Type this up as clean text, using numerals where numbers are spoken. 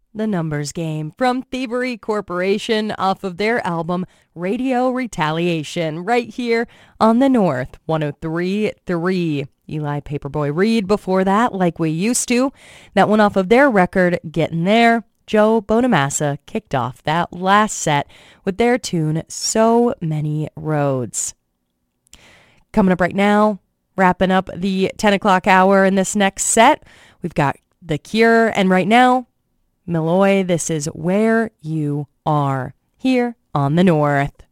The Numbers Game from Thievery Corporation off of their album Radio Retaliation right here on the North 103.3. Eli Paperboy Reed before that, Like We Used To. That one off of their record Getting There. Joe Bonamassa kicked off that last set with their tune So Many Roads. Coming up right now, wrapping up the 10 o'clock hour in this next set, we've got The Cure, and right now, Malloy, this is Where You Are, here on the North.